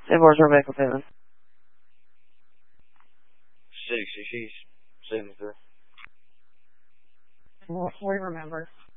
Where's Rebecca Pittman? 60. She's 73. We remember.